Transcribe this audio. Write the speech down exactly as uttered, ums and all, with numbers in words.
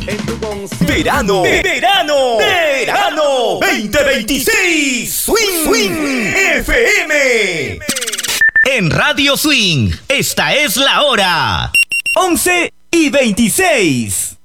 En tu concierto. Verano, verano, verano veinte veintiséis. Swing, Swing F M. En Radio Swing, esta es la hora. once y veintiséis.